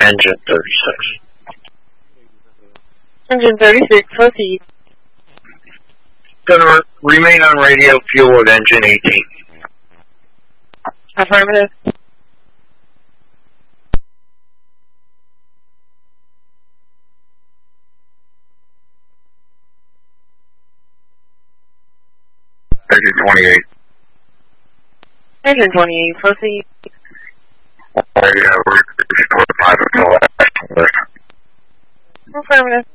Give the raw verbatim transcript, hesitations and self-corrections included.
Engine thirty-six. Engine thirty-six, proceed. Gonna re remain on radio, fuel at engine eighteen. Affirmative. Engine twenty-eight. Engine twenty-eight, proceed. Radio, we're five o'clock. Affirmative.